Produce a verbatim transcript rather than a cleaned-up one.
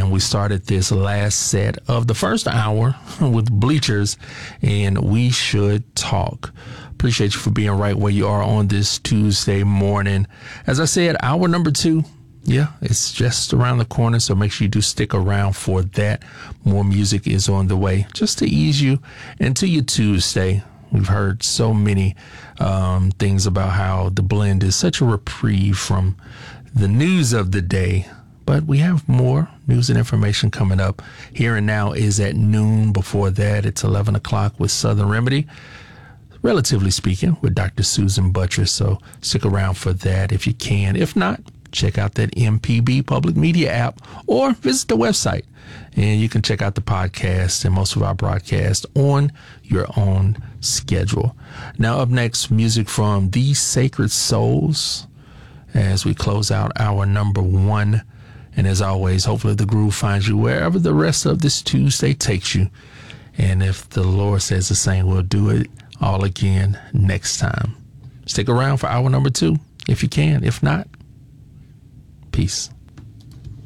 And we started this last set of the first hour with Bleachers and We Should Talk. Appreciate you for being right where you are on this Tuesday morning. As I said, hour number two, yeah, it's just around the corner, so make sure you do stick around for that. More music is on the way just to ease you into your Tuesday. We've heard so many um, things about how the blend is such a reprieve from the news of the day. But we have more news and information coming up. Here and Now is at noon. Before that, it's eleven o'clock with Southern Remedy, relatively speaking, with Doctor Susan Buttress. So stick around for that if you can. If not, check out that M P B Public Media app or visit the website. And you can check out the podcast and most of our broadcasts on your own schedule. Now, up next, music from The Sacred Souls as we close out our number one. And as always, hopefully the groove finds you wherever the rest of this Tuesday takes you. And if the Lord says the same, we'll do it all again next time. Stick around for hour number two if you can. If not, peace.